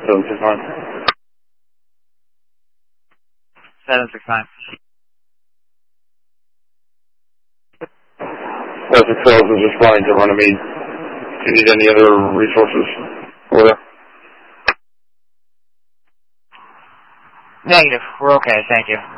769. 769. Essex Sales is responding to Runnymede. Do you need any other resources over there? Negative. We're okay, thank you.